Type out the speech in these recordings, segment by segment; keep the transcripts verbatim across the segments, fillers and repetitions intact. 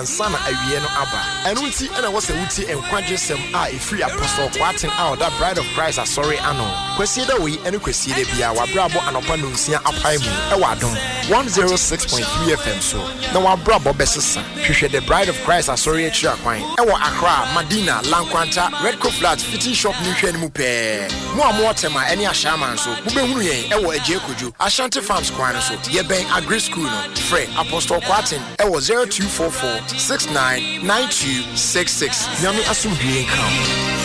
ansana awie no aba eno nti ena wo se wuti enkwagesem a efiri Apostle Kwaten out that Bride of Christ asori ano kwesi da we ene kwesi da bia wa brabo anopa no nsia apai mu e wa adom one oh six point three F M so na wa brabo besesa hwehwe the Bride of Christ asori akira kwan e wo Accra Madina Lankwanta Red Co Flat Fitting Shop ni hwe ni mu pe mo amo tema ene ahyaman so mo behunu yen e wo Aje Koju Ashanti Farms kwan so ye ben Agri School no free Apostle Kwaten e wo zero two four four six nine nine two six six nyame asumdue kan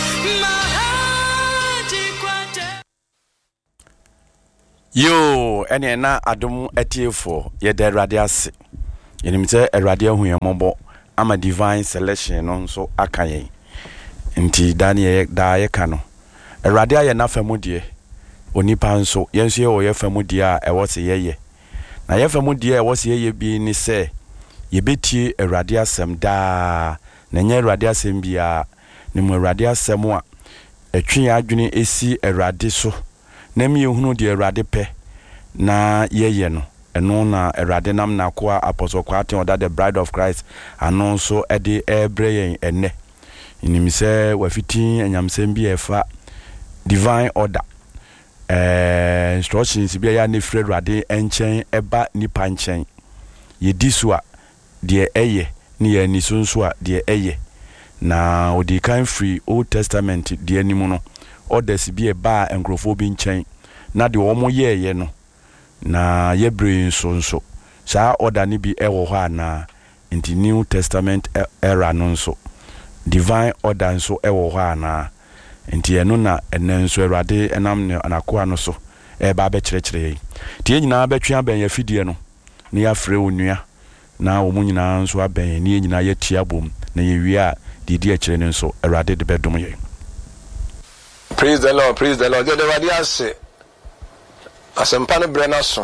yo ene na adom atiefo ye de Awurade ase yenim se Awurade ahuyemobo ama divine selection no so akayen nti Daniel da ye ka no Awurade aye na famudie onipa nso yenso ye wo ye famudie a e wo se yeye na ye famudie e wo se yeye bi ni se ye betie Awurade asem da na nye Awurade asem bia ne mu Awurade asem a etwe adwene esi Awurade so na mi ehunu de Awurade pe na yeye no eno na Awurade nam na kwa Apostle Kwaten oda the Bride of Christ ano so e de ebre yen ene inimise wafiti enyamsem bi efa divine order eh instructions bi ya ne frɛ Awurade enchen eba nipa nchen ye disua de eye ni ye ni sunso a de eye na odi kan free Old Testament de animu no orders bi eba enkrofo bi nchen na de omo ye ye no na ye brain so nso sa order ni bi ewo ho ana in New Testament era no nso divine order nso ewo ho ana nti eno na enen nso Awurade enam ne anakoa no so e ba be kirekire tie nyina betwe aben ya fidie no ne ya frɛ onua na wo nyina nso aben ne nyina ya tia bom na ye wi a didi a kire ne nso Awurade de bedom ye. Praise the Lord, praise the Lord. The Awurade ase asempa no bre na so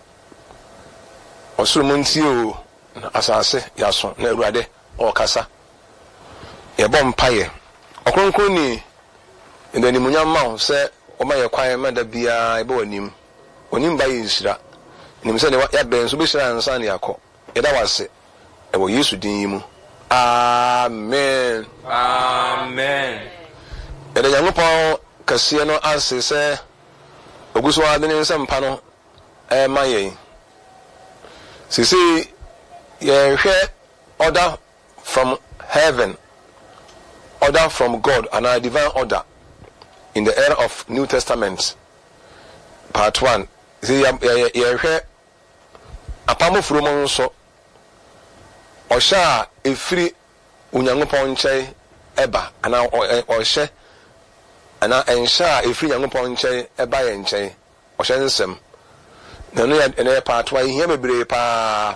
osuru munti o asase ya so na Awurade o kasa ye bom paye okronkron ni ndani munyamma se o ma ye kwan ma da bia e be wanim onim ba ye nsira nim se ne ya ben so be shira nsa ne yakọ ye da wase e wo Yesu din yimu amen amen ede Nyankopɔn kase no ase se oguso adene nsampa no e ma ye sisi ye hwɛ order from heaven, order from God, and a divine order in the era of New Testament. Part one. See, ye hwɛ apamo furomo nso osha efiri Onyankopɔn nkyɛn eba ana ɔhyɛ ana ensha efiri Onyankopɔn nkyɛn eba yɛ nkyɛn ɔhyɛ nsɛm na no yɛ part one ihe mebre pa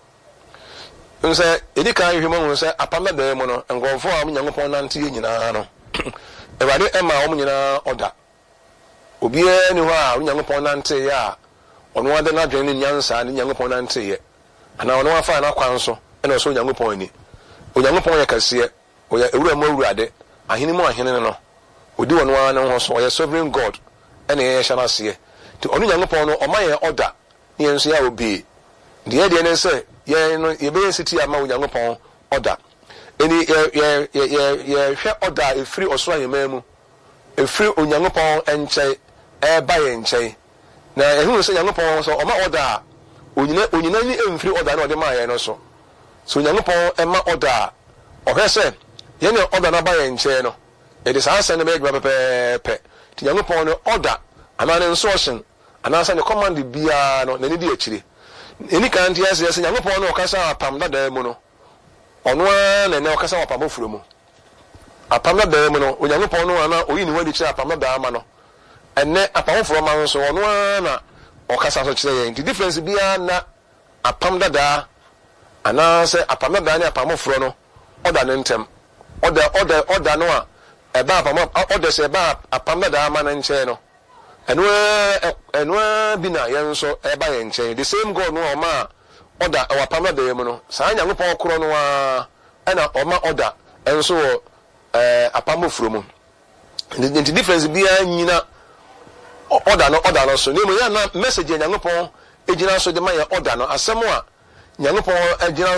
nse edika hwemo nse apamda da mu no ngofo a Onyankopɔn nante yɛ nyinaa no Awurade ema wɔn nyinaa order obiara ni hɔ a Onyankopɔn nante yɛ a ɔno ade na dwen ne nyansa ne Onyankopɔn nante yɛ ana ɔno afa na kwan so ɛna so Onyankopɔn ni Onyankopɔn yɛ kɛseɛ ɔyɛ ewura mu Awurade ahene mu ahene no odi wɔn wa ne ho so ɔyɛ sovereign God ɛna yɛ hyɛ n'aseɛ ti ɔno Onyankopɔn no ɔma yɛ order ne yɛn so yɛ obi deɛ deɛ ne sɛ yɛ no yɛ bɛyɛ city ama Onyankopɔn order eni yɛ yɛ yɛ yɛ hwɛ order efiri ɔsoro ahema mu efiri Onyankopɔn nkyɛn ɛba yɛ nkyɛn na ehunu sɛ Onyankopɔn so ɔma order a onyina onyina ni emfiri order na ɔde ma yɛ no so so Onyankopɔn ɛma order a ɔhwɛ sɛ yɛ ne order na ba yɛ nkyɛn no ɛde saa asɛn no bɛyɛ gba pɛpɛɛpɛ ti Onyankopɔn no order ana ne instruction ana sɛ ne command biara no na ne di akyire eni kan ti ase ase Onyankopɔn no ɔkasa apam dada mu no ɔno a na ne ɔkasa apam ofuro mu apam dada mu no Onyankopɔn no ana oyi ne wadi kyerɛ apam dada ama no ɛnɛ apam ofuro ma nso ɔno a na ɔkasa so kyerɛ yɛn the difference biara na apam dada ana sɛ apam dada ne apam ofuro no order ne ntem order order order no a ɛba apam order sɛ ɛba apam dada ama ne nkyɛn no ɛno ɛno bi na yɛn nso ɛba yɛn nkyɛn the same God no ɔma order ɛwɔ apam dada mu no saa Nyankopɔn korɔ no a ɛna ɔma order ɛnso wɔ ɛɛ apam ofuro mu the difference biara nyina order no order no so ne mu yɛ na message Nyankopɔn egyina so de ma yɛ order no asɛm a Nyankopɔn egyina so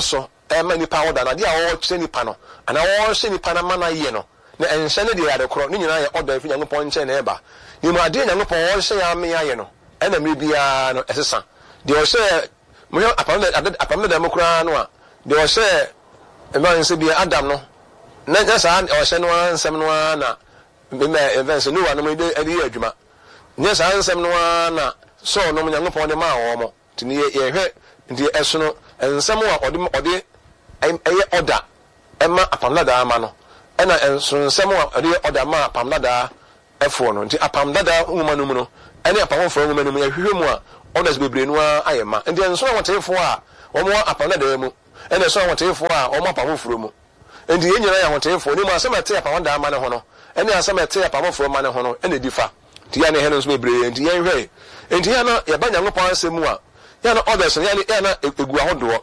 e ma nipa order na dia wo kire nipa no ana wo hye nipa na mana ye no na enhye ne dia de kro ni nyina ye order fi Nyankopɔn nche na eba ni mu ade Nyankopɔn wo hye ya me aye no e na me bia no esesa de wo hye mo apam apam da mo kra no a de wo hye e ma nse bia Adam no na nya sa wo hye no ansem no na me me events no wa no me de ade adwuma nya sa ansem no na so no Nyankopɔn de ma wo mo tini ye hwe ndi esono ensem wa ode ode eye order ema apamdada ama no ena ensem wa ode order ma apamdada efo no nti apamdada nwuma no mu no ene apamfo nwuma no mu ye hwehwe mu a orders bebre no ayema ndi enso wa tefo a wo mo apamdada mu ene so wa tefo a wo mo apamfo mu ndi ye nyina ya hotefo ni mu asemate apamdada ama ne ho no ene asemate apamfo ama ne ho no ene difa ti ya ne he no so bebre ndi ye hwe ndi ya no ye ba Nyankopɔn asemu a ya no orders ya ni ya na egu ahodo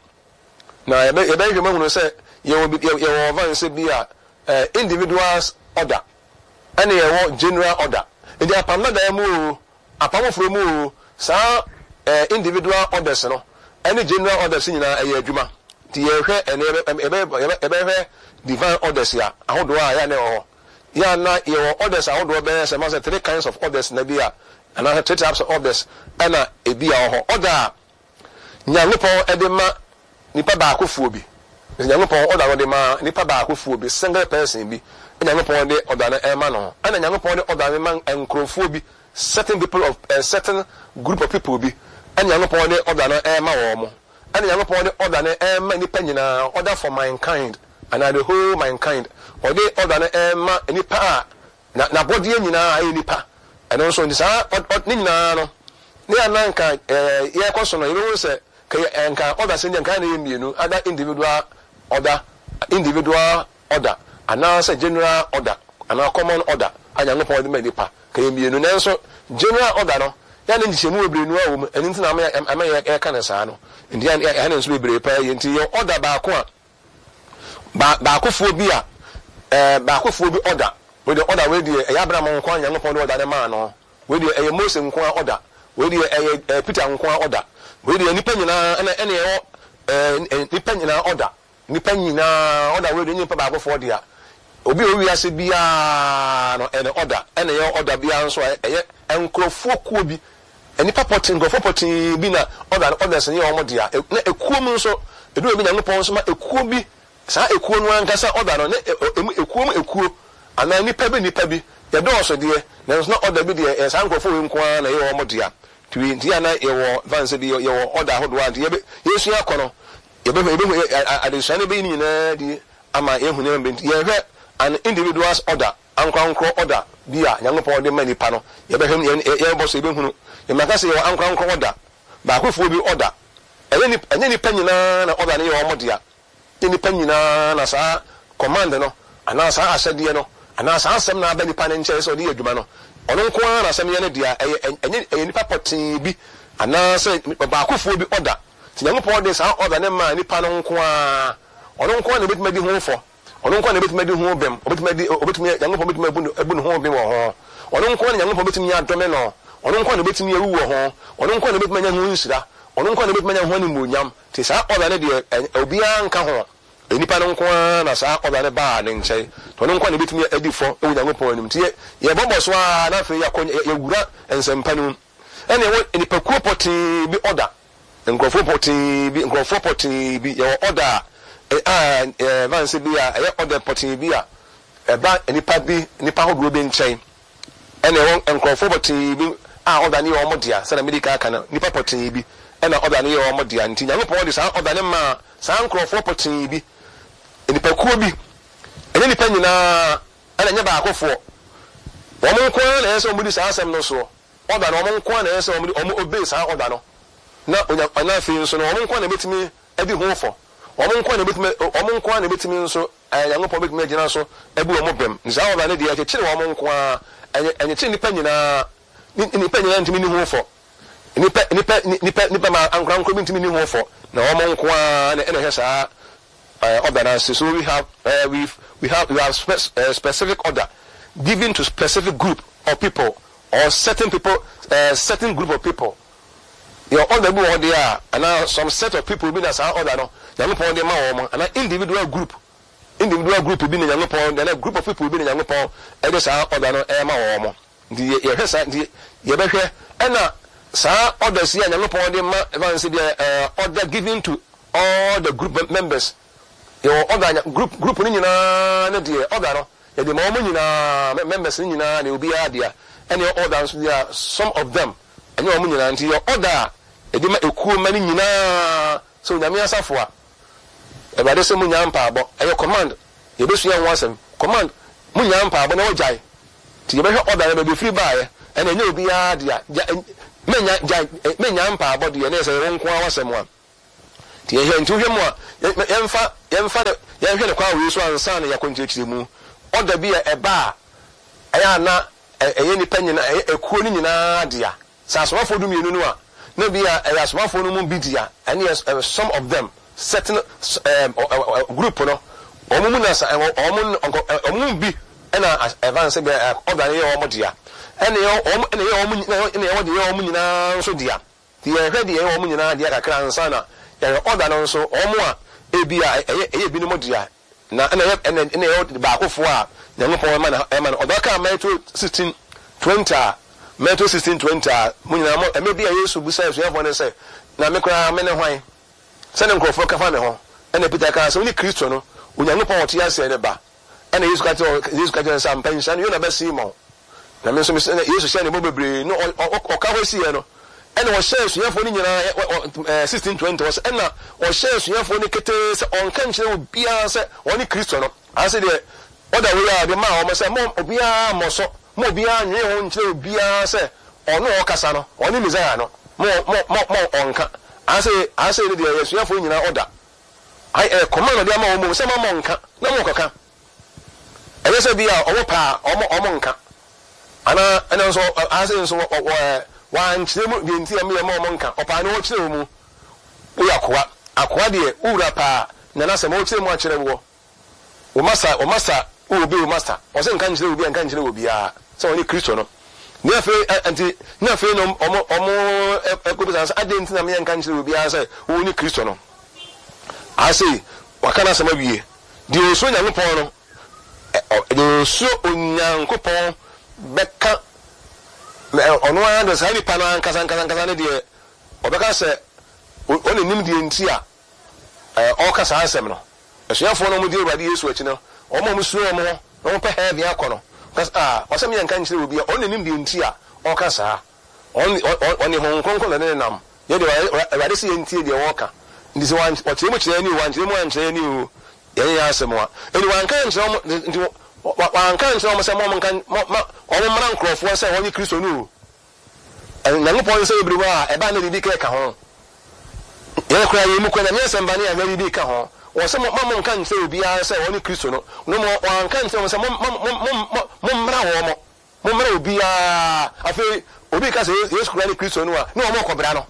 na ye be ye be hwema hunu se ye wo ye wo vanse bi a individuals order and ye wo general order ndi apamna da mu apamoforo mu sa individual orders no any general orders nyina eye adwuma ti ye hwe ene ye be ye be hwe divine orders ya ahodo a ya ne ho ya na ye wo orders ahodo be se ma se three kinds of orders na bi a and I three types of orders ana ebi a ho order Nyankopɔn edema nipa ba akofuo bi Nyankopɔn order wo de ma nipa ba akofuo bi single person bi Nyankopɔn de order na ema no ana Nyankopɔn de order ma enkrofo bi certain people of a certain group of people bi ana Nyankopɔn de order na ema wo mo ana Nyankopɔn de order na ema nipa nyina order for mankind and the whole mankind or de order na ema nipa na na body nyina ayi nipa and also this ah nyina no ne ananka eh ye kwaso no you say kay enka order say nka na yemienu other individual order individual order and now say general order and now common order anya ngopon de medipa kay yemienu nanso general order no ya na nchemu obrenu awom eni ntina am am ye ka na saa no ndi ya ya na nso bebre pa ye nti your order ba ko a ba ba kofuo bi a eh ba kofuo bi order we the order we dey e Abraham nko anya ngopon de order de ma no we dey e Moses nko order we dey e Peter nko order we dey nipa nyina na ene e nipa nyina order nipa nyina order we dey nipa ba agofo dia obi owi ase bia no ene order ene ye order bia nso e enkrofo kuo bi enipa potin gofo potin bi na order order se ye omo dia na ekuo mu nso edu obi Nyankopɔn nso ma ekuo bi sa ekuo no ankasa order no na ekuo mu ekuo ana nipa bi nipa bi ye do so de na nso na order bi de sa nkrofo we nko na ye omo dia twi ntia na ye wo vanse bi ye wo order hodo ante ye yesu akono ye be ye be adesane be ni na di ama ye hunu mbe ye hwe an individuals order ankwankro order bi a Nyankopɔn de mani pa no ye be hwem ye bo so ye be hunu ye maka se ye ankwankro order ba akofo bi order ene ni ene ni panyina na order ne ye wo dia ni panyina na sa command no ana sa asade no ana sa asem na abani pa ne nche so de adwuma no ono nko na asem ye ne dia enye enye nipa potin bi ana se ba akofo bi order ti Nyankopɔn de sa order ne ma nipa no nko a ono nko na betima di ho fo ono nko na betima di ho bem obetima di obetima Nyankopɔn betima ebu ebu no ho bem wo ho ono nko na Nyankopɔn betima ya adome no ono nko na betima ya wu wo ho ono nko na betima nya ho nsira ono nko na betima nya ho ni munyam ti sa order ne de obi anka ho enipa no nko na sa order ne ba ne nche to ono nko na betima adi fo e Nyankopɔn anim ti ye bobo so a na fe ya ya wura ensempa no ene wo enipa kuo potin bi order nkrofo potin bi nkrofo potin bi ye order eh eh vanse bi a ye order potin bi a e ba enipa bi nipa hodro bi nchen ene wo nkrofo potin bi a order ne yo modia se na medical aka na nipa potin bi ena order ne yo modia nti Nyankopɔn de sa order ne ma sa nkrofo potin bi enipa kuo bi ene nipa nyina ena nya ba akofo wo mo nko na yesa omudi sa asem no so order no mo nko na yesa omudi omo obey sa order no na onya ana fi nso no wo mo nko na betimi adi ho fo wo mo nko na betimi wo mo nko na betimi nso Nyankopɔn betimi agina so ebi wo mo bem nza order ne de ya kire wo mo nko a enye enye ti nipa nyina nipa nyina ntimi ni ho fo nipa nipa nipa nipa ma ankran ko ntimi ni ho fo na wo mo nko a na ene hesa order na so we have uh, we we have we have spe- uh, specific order given to specific group of people or certain people uh, certain group of people your order be what they are and now some set of people be that are order no Nyankopon dey ma wo and an individual group individual group be na Nyankopon and a group of people be na Nyankopon e dey say order no e ma wo mo ndi ye hwe sa ndi ye be hwe e na sa order si Nyankopon dey ma even say the order given to all the group members your order group group ni nyina na dey order no ye dey ma mo nyina members ni nyina na obi a dia and your orders there some of them and your mo nyina nti your order e dey ma ekuo ma ni nyina so nyame asafo a everybody say mu nyampa abo e command ye be suya wansem command mu nyampa abo na wajai ti ye be hwe order na be free buy e na nya obi a dia menya menya nyampa abo de na say ronko awasem a ti ye hwe nti hwe mu a yemfa yemfa ye hwe ne kwa we so ansa na yakonchechire mu order bi e ba aya na eye ni panyina ekuo ni nyina dia sa asomafo du mienu no a na bi a asomafo no mu bi dia and yes some of them certain um, group no omumu na sa omu omu bi na advance be order ye omu dia ene ye omu ene ye omu ene ye wode ye omu nyina so dia ti ye hwede ye omu nyina dia kakra nsa na ye order no so omu a ebi a eye bi no mo dia na ene ene ene ye ba akofo a Nyankopon ma na e ma no odaka Matthew sixteen twenty Matthew sixteen twenty mu nyina mo e bi a Yesu bu sai so ye fo say na me kra me ne hwan sene nkrofo ka fa me ho ene Peter ka so ni Kristo no Onyankopon ote ase ne ba ene Yesu ka te Yesu ka te sam pension yo na be simo na me so me Yesu she ne mo bebre no o ka ho si ye no ene wo share so ye fo ni nyina sixteen twenty was ena wo share so ye fo ni kete se on kan kire obia se oni Kristo no ase de oda we ya de ma o mo se mo obia mo so mo obia nwe ho nkire obia se ono o kasa no oni Messiah no mo mo mo onka ase ase ne de Yesu ya fo nyina order ai e command de ma o mo se ma mo nka na mo koka e se bia o mo pa o mo o mo nka ana ana so ase so wa nkire mu de ntia me ma o mo nka o pa na o kire mu o yakoa akoa de ura pa na na se mo kire mu a kire wo o masa o masa o bi o master o se nka nkire obi nka nkire obi a se oni Kristo no ni afi anti ni afi no omo omo ekobisa adenti na me nka nkire obi a se oni Kristo no ase wakana sama wie di oso Nyankopon no di oso Onyankopon beka ono an de sai pa na nkasa nkasa nkasa ne de obeka se oni nim de enti a eh o kasa asem no esuafo no mu di Awurade Yesu achi no omo mu suo mo no pe heavy akono kas ah wasem ye nka nkire obi a oni nim de enti a o kasa oni oni hon konkon na ne nam ye de Awurade se enti de woka ndi se wan o chire mu chire ni wan chire mu an chire ni o ye ya asem a eni wan kan chire mo ndi wan kan chire mo se mo kan o mo mara nkrofo se oni Kristo no en na ngopon se ebri wa e ba na bibi ka ho ye kura ye mu kwa na me se mba na ya bibi ka ho o se mo mo kan chire obi a se oni Kristo no no mo wan kan chire mo se mo mo mo mara ho mo mo mara obi a afi obi ka se Yesu kura ni Kristo no a no mo kobra no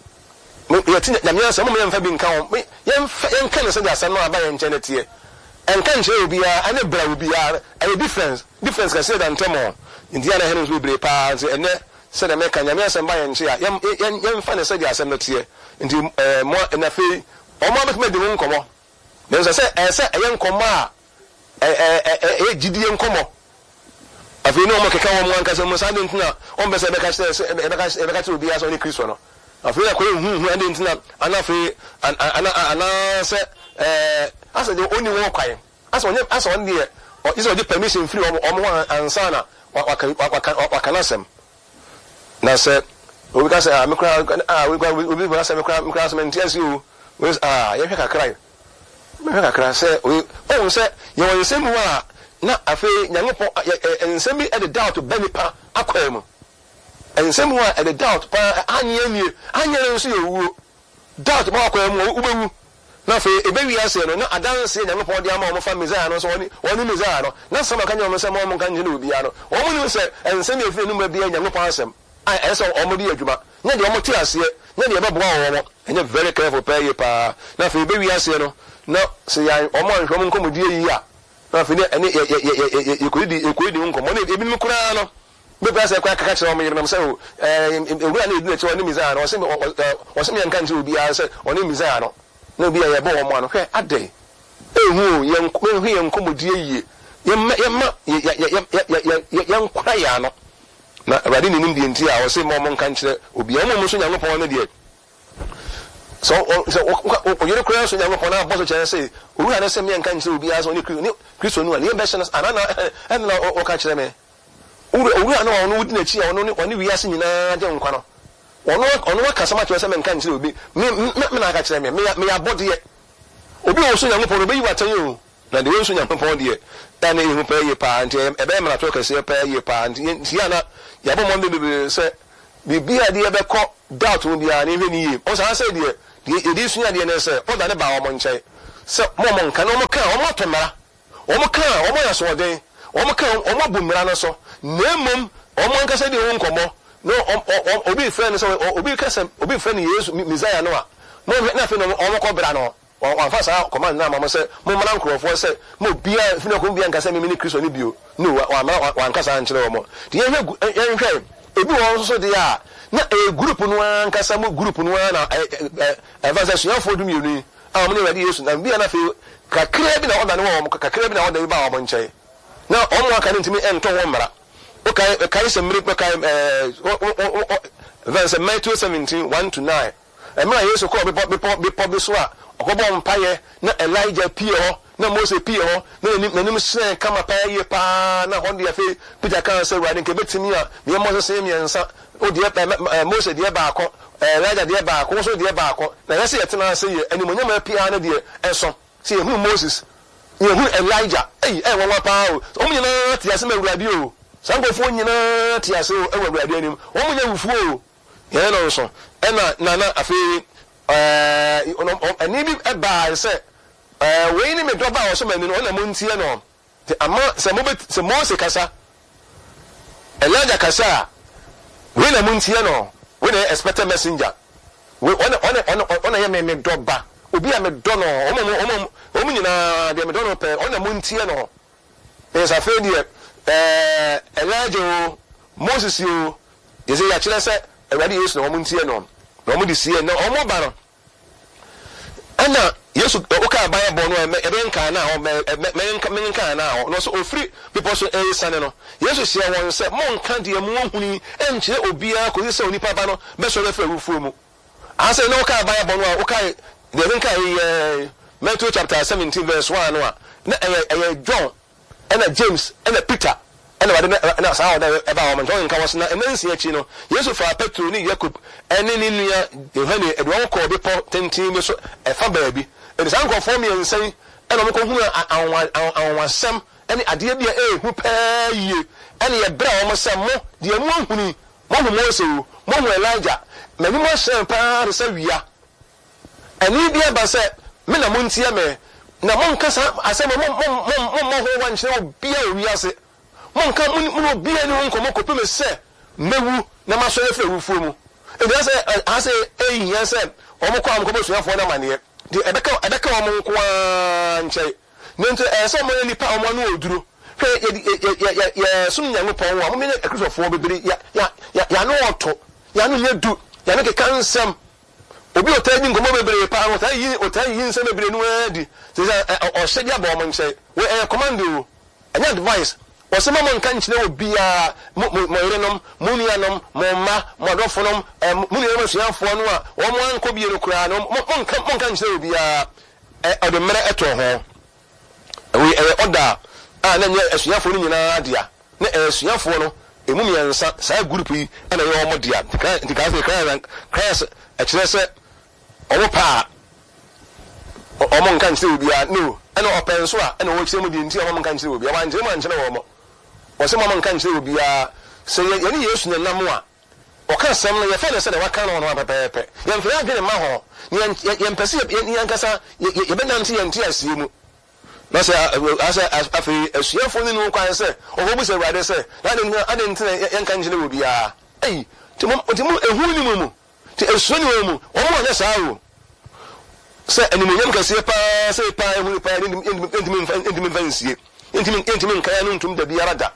ye ti na me se mo me mfa bi nka ho ye mfa ye nka ne se da se no aba ye nche ne tie en kan chire obi a ane bra obi a a difference difference ka se da ntemo india na hene so bre pa se ene se da me kan ya me se mba ye nche a ye mfa ne se da se no tie nti mo na fe o mo be me de nkomo ne se se e se ye nkomo a e e e gidie nkomo afi no mo keka wo mo anka se mo sa de ntina o be se be ka se be ka be ka obi a so ni Kristo no afi na ko hu hu ande ntina ana fe ana ana se eh asa de oni wo kwae asa onye asa on de o iso de permission free o mo ansa na wakanasem na se obi ka se ah me kra ah we gwa obi gwa se me kra me kra se mentiasi o we ah ye hwe kakra me hwe kakra se o o se ye won se mu a na afi Nyankopon ensem bi e de doubt benipa akwam ensem mu a e de doubt pa anye nie anye nso ye wuo doubt ba akwam o ubewu na fe ebe wi ase no na adanse Nyankopon de ama o fa Messiah no so woni woni Messiah no na sama ka nyom se mo mo kan jine obi a no o mo ni se ensem e fe no ma bia Nyankopon asem ai eso o mo di adwuma nya de o mo ti ase nya de e be boa o mo enye very careful pa ye pa na fe ebe wi ase no na se ya o mo nhwo mo nkomo die yi a na fe ne ene ye ye ye ye ko di e ko di nkomo na ebi mu kura no be press e kwa kaka kire o yerenam say o eh ewura na edu e che oni mizaa no o se o se me nka nti obi a say oni mizaa no na obi a ye bo wo mo no hwe adai ehu ye nko ye nkomodie yie ye ma ye ma ye ye nkwa ya no na awade ni nim die nti a o se mo mo nka nkire obi a mo mo so Nyankopɔn na die so so o yere kura so Nyankopɔn na boso kire say owura na se me nka nkire obi a so ni Kristo nu a ne be se na anana en na o ka kire me owura na ono wudi na chi a ono ne oni wi ase nyina je nkwa no ono ono ka sama kire se me nka nkire obi me me na ka kire me me ya body ye obi o so Nyankopɔn obi wa tan yo na de wo so Nyankopɔn de ta na ehu pa ye pa nti e be me na to ka se pa ye pa nti ya na ya bo mo be se bibia de be ko doubt mo bia na ehwe ni ye o sa say de de de sunya de na se o da ne ba o mo nche se mo mo nka no mo ka o mo tomara o mo ka o mo ya so den o mo ka o mo bu mra no so na mum o mo nka se de ho nkomo no obi friend so obi ka se obi friend Yesu Messiah no a mo na fe no o mo ko bra no o fa sa command na mo se mo mra nkrofo se mo bia fi na ko bia nka se me ni Kristo ni bio no wa mra wa nka sa nkyere o mo de ye ye hwe ebi won so de a na e group no anka sa mo group no na e va se suafo dum yenu a mo ne wadi Yesu na bia na fe kakra bi na oda ne wo kakra bi na oda bi ba wo nkyere na o mo aka ntimi ento wo mra o kai kai se mri kai eh verse Matthew seventeen one to nine e mra Yesu ko bi bi bi bi so a okobo mpaye na Elijah pie ho na Moses pie ho na na nim sen kama paye pa na ho de afi Peter kan se wade nke betimi a me Moses se miensa o de Moses de ba akọ Elijah de ba akọ so de ba akọ na yesi yetena se ye animonyam pie na de enso se ye hu Moses ye hu Elijah eh eh won wa pa o o nyina ti ase ma wurade o sankofo nyina ti ase o e wurade anim o munya wufu o ye no so e na na na afi eh ani bi e ba se eh we ni me do ba o so mani no na mo ntie no te ama se mo se mo se kasa Elijah kasa we na mo ntie no we na expect messenger we ona ona ona ona ye me me do ba obi a me do no o mo o mo o mo nyina de me do no pe ona mo ntie no e sa fe die eh Elijah Moses yo yeze ya kire se Ewade Yesu no mo ntie no no mo di sie no o mo ba no ana Yesu o ka ba ya bo no e be nka na o me me nka na o no so ofri people so e sane no Yesu sie won se mo nka de mu ohuni e nkyere obia ko se oni papa no be so refa rufuo mu ase no ka ba ya bo no o ka de nka e Matthew chapter seventeen verse one no na e John and James and Peter and wade na sa o da e ba o man nka was na enansi achi no Yesu fa Petro ni Jacob ene ni nua Yohane e do ko be po tentin be so e fa baabi e san ko form yen san e no ko hu an an wasam ene ade bia e hu pa yie ene ye bra o mo sam mo de mu ahuni mo hu Moses mo hu Elijah mani mo sem pa re sa wia ene bia ba se me na mo ntia me na mo nka sa asem mo mo mo mo ho wan kire obia wi ase mo nka mo mo obia ni won ko mo ko pe me se mewu na ma so efe wufuo mu e dey say ase eh yan say o mo ko am ko bo suafo na mane di ebeka ebeka o mo nko anche nento e so mo ni pa o mo no oduro hwe ye ye ye sum nyango pon wa mo me ekrifofo bebere ya ya ya no oto ya no nye du ya no ke kansam obi otaji ngomo bebere pa o tayi o tayi nsem bebere no adi say o hye aba o mo nche we e command o anya advice o se mo nka nkyere obi a mo yerenom mo nuanom mo ma mo dofonom mo nuanom suafo no a o mo anko bi ero kura no mo nka mo nka nkyere obi a o de mere eto ho we e order a na nya asuafo no nyina adia na asuafo no emu miensa sa group yi na ye o mo dia tika se kra kra e kire se o pa o mo nka nkyere obi a no ana open so a ana wo kire mu di nti o mo nka nkyere obi a wan je mo nkyere wo mo wose mama nka nkyere obi a se ye ni Yesu na nam a o ka sam no ye fa na se de waka no no apepepe ye mfa ya dwene ma ho ye mpese ye nkasa ye be nam ti ye nti asie mu na se asa afi asuafo ni no kwan se o go bu se Awurade se na de ade ntina ye nka nkyere obi a ei ti mo ti mo ehu ni mu mu ti esu ni mu o mo nya saa o se animonyam kase pa se pa ehu pa ntimi ntimi ntimi fansie ntimi ntimi nka ya no ntum da biara da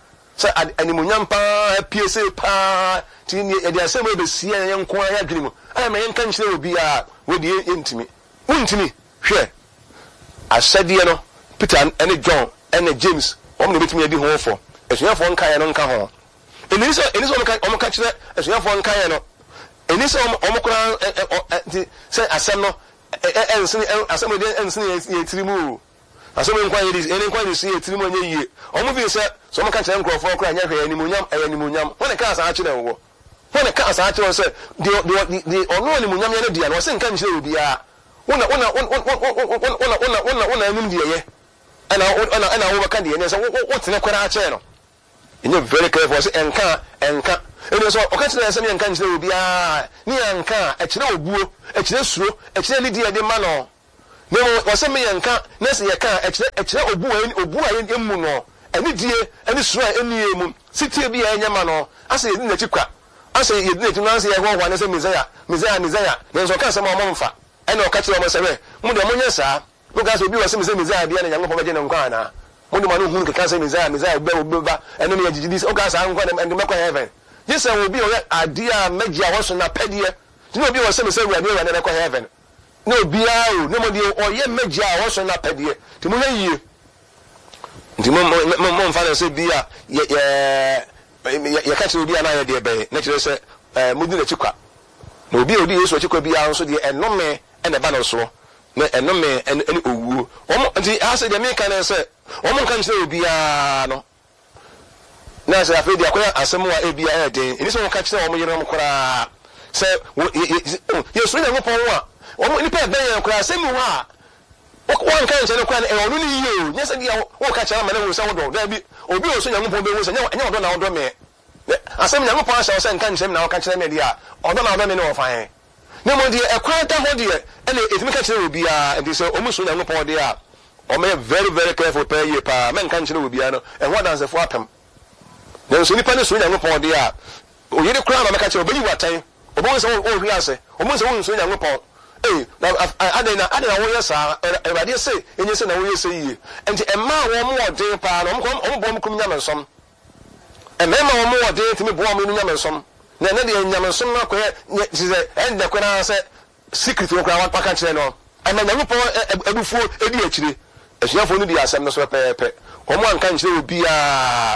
say animunyam pa P S A pa ti ni e dey say mo be sie yen ko ya dwene mu ai me yen kan kyerɛ obi a we dey entimi untimi hwɛ asɛdeɛ no Peter and John and James om no betimi adi ho fo esuafo nka ye no nka ho eni so eni so om ka om ka kyerɛ esuafo nka ye no eni so om om kora say asɛm no ensini asɛm de ensini ye tirimu asɛm nkwa ye dis eni nkwa dis ye tirimu anya yie om bi sɛ so om ka kyerɛ nkrofo kora anya hwɛ animunyam ayi animunyam wona ka asa kyerɛ wo wona ka asa kyerɛ sɛ de de ono animunyam ye no dia no sɛ nka nkyerɛ obi a wona wona wona wona wona wona anim die ye ana ana ana wo baka die ne sɛ wo tene kwara kyerɛ no enye very careful say enka enka ene so o ka kyerɛ sɛ ne enka nkyerɛ obi a ne enka a kyerɛ obuo a kyerɛ suro a kyerɛ lidi ade ma no ne wo sɛ me enka na sɛ ye ka a kyerɛ a kyerɛ obuo obuo a emu no ani die ani suro a eni emu sitie bi a enya ma no asa yedi na chikwa asa yedi na chikwa asa ye ho ho ne sɛ Messiah Messiah Messiah ne so ka sɛ mo mo mfa ene o ka kyerɛ mo sɛ we mo de mo nya saa mo ka sɛ obi wɔ sɛ Messiah bia na nyango pɔ bɛgye ne nkwa ana mo de ma no hunu ka sɛ Messiah Messiah bɛ obeba ene ne yagidi sɛ o ka saa nkwa ne me kɔ heaven yes sɛ obi o ade a magia wɔ so na pɛdeɛ ne obi wɔ sɛ Messiah wura ne ne kɔ heaven ne obi a o ne mo de o ye magia wɔ so na pɛdeɛ ti mo yie nti mo mo mo mfa ne sɛ bi a ye ye ka kyerɛ obi a na yɛ de bɛ ne kyerɛ sɛ mo di na chikwa na obi odi Yesu chikwa bi a nso de enome ene ba no so na enome ene owuo omo nti ase de me kan sɛ omo kan kyerɛ obi a no na sɛ afɛ de akoya asɛm wa ebi a den ni sɛ omo ka kyerɛ omo yeram kora sɛ Yesu nya ngopɔn wa omo ni pɛ bɛn yɛ kora asɛm ho a wɔn kan kyerɛ kora e ɔno ni yie o nya sɛ dia wo ka kyerɛ ma na wo sɛ wo dɔ da bi obi o so nya ngopɔn bɛ wo sɛ nya nya ɔdɔ na ɔdɔ me asɛm nya ngopɔn ahyɛ sɛ nkan kyerɛ me na wo ka kyerɛ me dia ɔdɔ na ɔdɔ me ne wo fan ne mo die ekwan ta ho die ene etimi ka kyerɛ obi a enti sɛ omu so nyango pɔn de a ɔmɛ very very careful pɛ yie pa men kan kyerɛ obi a no ɛho dansefo apem ne nso nipa ne so nyango pɔn de a oyire kura na meka kyerɛ obi watan obo sɛ o hwi ase omo sɛ o nso nyango pɔn eh na ade na ade na wo yɛ saa ɛwade sɛ enye sɛ na wo yɛ sɛ yie enti ɛma wo mo ɔden pa na ɔmo ɔmo bɔ mo kum nyame nsom ɛmɛma wo mo ɔden timi bɔ mo nyame nsom na na de nyame som na koye se end de kona se secret wo kra wa ka kyerɛ no ama nyame po abufuo edi akyire asuafo no di asɛm no so pɛpɛ ɔmo anka kyerɛ obi a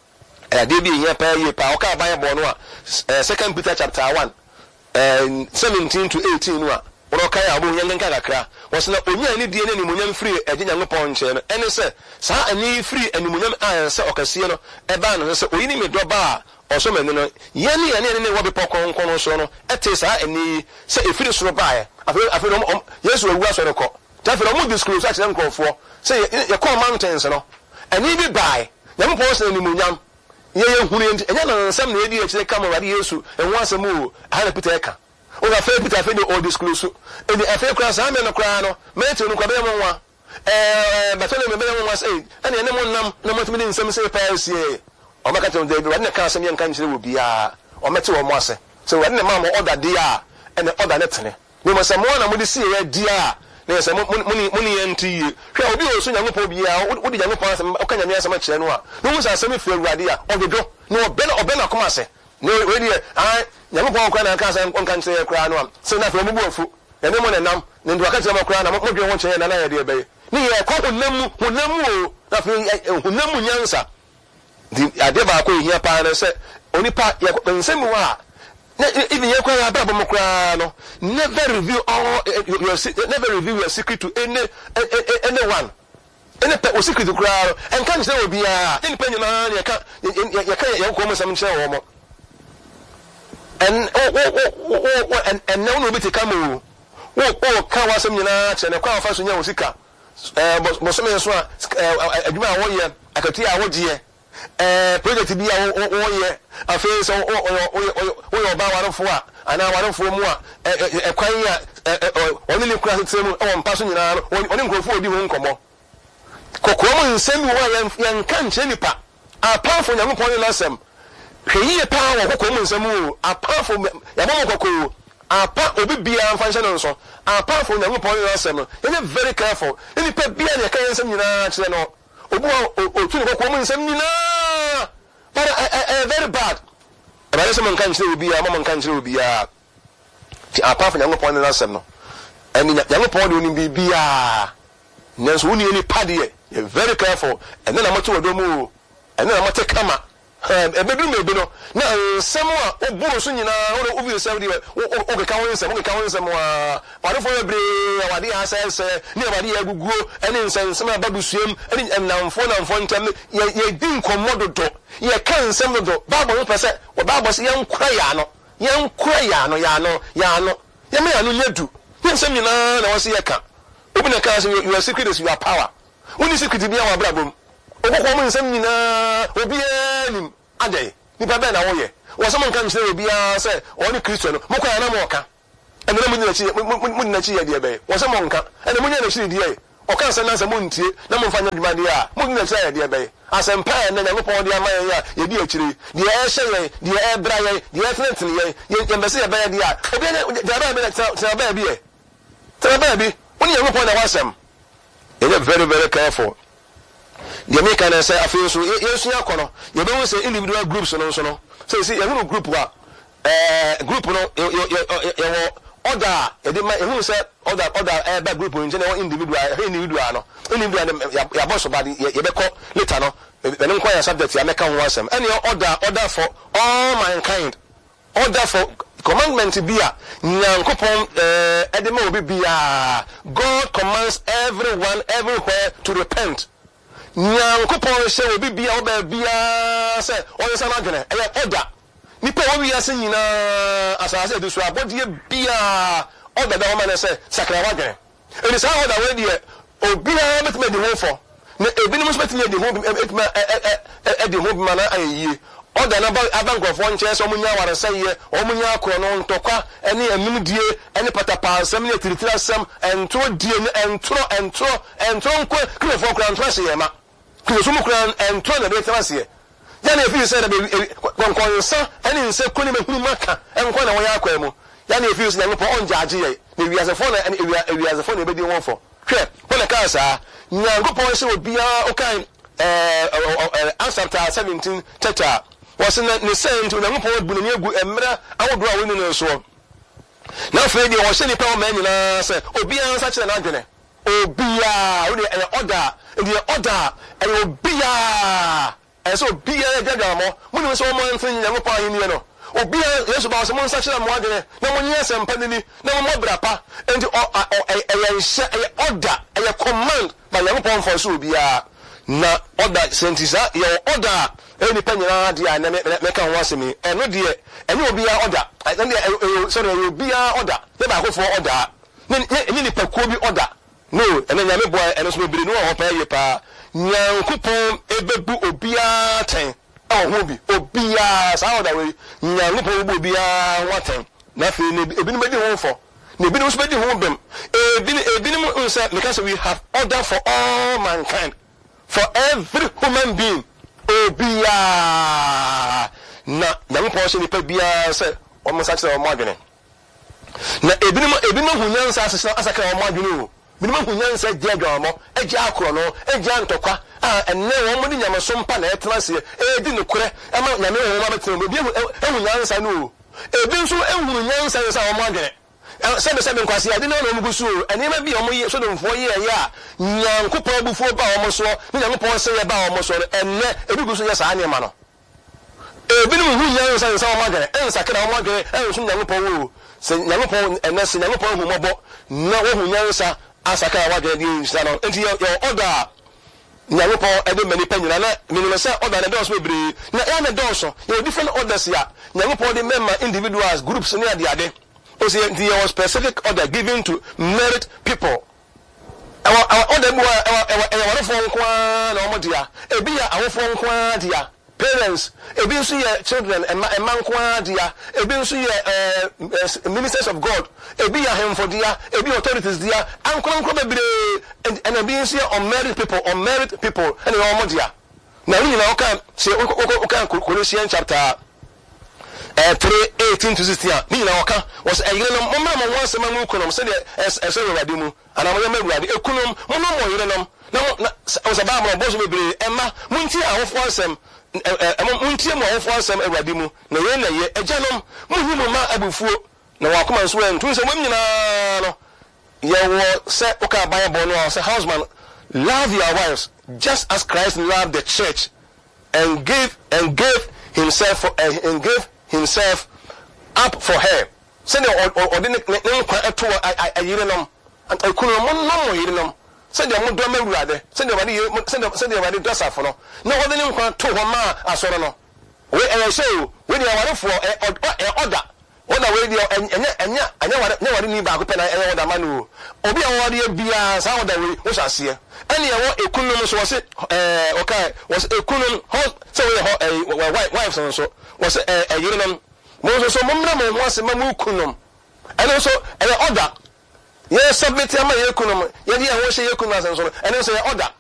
ade bi yɛ pɛ yɛ pa ɔka Bible no a second Peter chapter one and seventeen to eighteen no a wo ka ya abo yɛn nka kakra wɔsɛ na onya ni die ne ni munyam free agye nyame pɔn nkyɛn no ɛne sɛ saa ani free animunyam a sɛ ɔkasie no ɛba no sɛ oyini me dɔba a ɔso menu no yɛne yɛne ne wɔ bepɔ kɔnkɔn so no ɛte saa ani sɛ efiri soro bae afei afei no Yesu awu aso ne kɔ tafe no mo disclose akyerɛ nkurɔfoɔ sɛ yɛkɔ mountains no ani bi bae nyame pɔn sɛ animunyam yɛyɛ hunu enti ɛnyɛ na nsɛm na yɛdi akyerɛ kama wade Yesu ɛho asɛm o aha Peter ɛka o na afei Peter afei de o disclose enti afei kora saa mɛ no kora no mɛte no kwabɛ mo nwa ɛɛ batole mɛ bɛ mo nwa sɛ ɛne ɛne mo nam na mo tumi de nsɛm sɛ paa sie ɔmɛka kyerɛ David wadne ka asɛm yɛ nka nkyerɛ wɔ biara ɔmɛte wɔ mo ase sɛ wadne ma mo order de a ɛne order ne tene ne mo sɛ mo na mo de sie yɛ di a ne sɛ mo mo mo ne yɛ nti yie hwɛ obi o so Nyankopɔn biara wo de Nyankopɔn asɛm ɔka nyame asɛm kyerɛ no a ne mo sɛ asɛm fi Awurade a ɔdodo ne ɔbɛ na ɔbɛ na kɔma ase ne we de a Nyankopɔn kora na ka asɛm ɔnka nkyerɛ yɛ kora no a sɛ na afɛ mo bu afu ɛne mo ne nam ne ndo aka kyerɛ mo kora na mo dwe ho kyerɛ na na yɛ de ɛbɛyɛ ne yɛ kɔ honam mu honam mu o na afɛ honam mu nyansa di ade ba ko hia pa na se onipa ye nsem wa na even ye kwa ya ba bo mokra no never reveal all your never reveal your secret to any anyone any pe secret kra en kan se obi a any pe nyina ye ka ye ka ye ko mo sam nche wo mo en o en en no no bi te kam o o ka wa sam nyina che ne kwa fa so nya wo sika eh bo so me so a adwuma a wo ye akati a wo je eh project bi a wo ye afei so o o o ba warofo a ana warofo mu a e kwan a oni ne kura tete mu o mpa so nyina no oni nkrofo odi ho nkomo kokoro mu nsem wo ya nka nche nipa apafo Nyankopɔn ne lasem hweyi pa wo kokoro mu nsem wo apafo ya mo kokoro apa obi bia mfa nche no nso apafo Nyankopɔn ne lasem no ye very careful nipa bia ne ka nsem nyina kyerɛ no obu otu ne kokoro mu nsem nyina uh, very bad. But I say man can say be a man can say be a apart from young upon the last no. And young upon you be be a Nance wuni any paddy. You're very careful. And then I'm not to a domo. And then I'm not to come up. And maybe maybe no. Now, someone, oh, Bosun, you know, over the seventy, okay, counting some, okay, counting some, but if I bring what he says, nobody ever go, and then send some babu swim, and now phone and phone tell me, ye didn't commode to, ye can't send the Bible percent, or Babos young crayano, young crayano, yano, yano, Yamano, you do. Yes, some you know, I was here. Open a car, you are secret is your power. When you secret to be our brabum. Woman some you know, will be a day. Nipa Ben away. Or someone comes there will be a say, only Christian, Moka and Moka. And the moon that she had the bay. Or some monka, and the moon that she did. Or can't send us a moon tea, no one find the idea. Moon that she had the bay. As a pan and I look on the Amaya, you do actually. The air shay, the air bray, the air flinty, you can see a bad idea. The baby. Tell baby, when you look on the wasam, you're very, very careful. You make an say, I feel so. Yes, you are. You don't say individual groups and also. So, see, a little group, uh, group, no, order, who said, order, order, bad group in general, individual, individual, individual, your boss about the later, no, the inquiry subject, you make one some, and your order, order for all mankind, order for commandment to be a Nyankopon, uh, Edemo be a God commands everyone, everywhere to repent. Nyankopon say obi bia oba bia say oyo sama adwene e order nipa wo wi ase nyina asase edu so abodie bia order da woman say sakra wadwene eni sa order we die obi na betime de ho fo na ebinim so betime de ho betime e de ho bima na ayi order na ba abankrofo nche so munya ware say ye omunya akro no ntokwa ene amimdie ene patapa asem ne tiritira asem entro die entro entro entro nko krefo kra ntro se ye ma Kusumu kran and turn a bit last year. Then if you said one consa and in say Kuni Maka and Kona Wayakwemo, then if you say on Jaji, maybe as a phone and maybe as a phone, maybe one for. Sure, when a casa, Nango Policy would be okay. Answer seventeen Teta wasn't the same to Nango Bunia and Mera, I would draw winning and so on. Now, Freddy was any power man in us, or be such an argument. Obia, order, in the order, and Obia, and so be a Jagamo, when was all one thing, never pay in Yano. Obia, yes, about someone such a modern, no one yes, and penny, no more brapa, and a order, and a command by Yamapon for Subia. Na order, Sentisa, your order, any penny, and make a once me, and no dear, and you will be order. I think sorry, you will be order, never hope for order. Any per order. No, and then Yami boy and us will be no one pay pa. Nyankopon ebebu obia ten. Oh, hobi obia sao that way. Nyankopon obia one ten. Nothing ebi no be home for. Ne bi no be home bem. Ebi ebi no say because we have order for all mankind. For every human being. Obia na Nyankopon say nipa bia say o mo sache o mo adwene. Na ebi no ebi no hunyansa asesa asaka o mo adwene o. Minimum hunyansa gye adwamo egye akoro no egye antokwa ah enne wo mo ni nyamaso mpa na etenase e di nokure e ma nyame wo ma betem obi ehunyansa no ebi nso ehunyansa nsa wo mo adwene sebe sebe nkwase ade na no mugusu ene ma bi o mo so do mfo ye ya Nyankopon bufuo ba wo mo so ni Nyankopon se ye ba wo mo so enne ebi gusu ye sa anema no ebi ni hunyansa nsa wo mo adwene ensa kra wo mo adwene enso Nyankopon wo se Nyankopon enne se Nyankopon hu mobo na wo hunyansa asaka wadwe di nsano enti your order Nyankopon ede mani panyina na minimum say order na dos bebre na ya na dos you different orders ya Nyankopon de member individuals groups ni ade ade o say there was specific order given to merit people our our order bu our our fo nko na omodia ebi ya awofo nko dia parents ebi nso ye children and man nko dia ebi nso ye ministers of God ebi ya him for dia ebi authorities dia ankon nko bebre and and ebi nso ye unmarried people unmarried people and your omodia na ni na oka say oka Colossians chapter uh, three eighteen to sixteen ni na oka was a yire no mama mo wan sema mu kunom say e say wadi mu ana mo yema wadi ekunom mo no mo yire no na na o sa ba mo boso bebre emma munti awofo ansem muntie mo awofo asem awurade mu na ye na ye agyanom munhu mo ma abufuo na wakoma nso en tun se mo nyina no ye wo se oka bible no say husband love your wives just as Christ loved the church and gave and gave himself for, uh, and gave himself up for her. Send the ordinary to a year and I couldn't know more. Send your mother rather. Send your body, send your body dress up for no. No other name to her ma as or no. Where I say, when you are for a order. What a radio and and yeah, I never need back pen and other man. Obi award be as how the way was I see. Any a economist was it, uh, okay, was a kunum, so a white wife and so was a union. Most of Mumma was a mamu kunum. And also an order. Yes, submit your economy. Yet I was a economist and so, and also order.